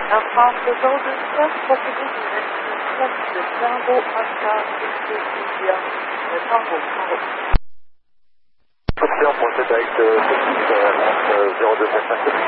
Air France 029, proposez une destination de Tango Oscar India, Tango. Position pour cette direct 0295.